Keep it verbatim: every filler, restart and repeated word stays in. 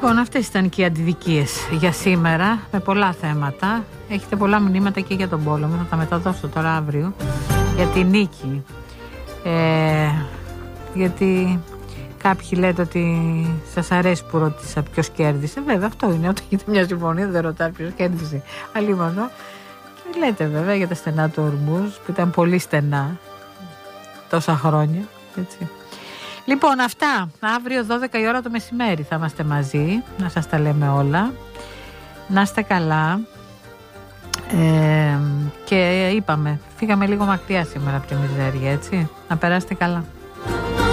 Λοιπόν, αυτές ήταν και οι αντιδικίες για σήμερα, με πολλά θέματα. Έχετε πολλά μηνύματα και για τον πόλεμο, θα τα μεταδώσω τώρα αύριο, για τη νίκη. Ε, γιατί κάποιοι λέτε ότι σας αρέσει που ρώτησα ποιος κέρδισε. Βέβαια, αυτό είναι, όταν γίνεται μια συμφωνία δεν ρωτάει ποιος κέρδισε. Αλλήμωνο. Και λέτε βέβαια για τα στενά του Ορμούζ, που ήταν πολύ στενά τόσα χρόνια, έτσι. Λοιπόν, αυτά. Αύριο δώδεκα η ώρα το μεσημέρι θα είμαστε μαζί, να σας τα λέμε όλα. Να είστε καλά. Ε, και είπαμε, φύγαμε λίγο μακριά σήμερα από τη μιζέρια, έτσι. Να περάσετε καλά.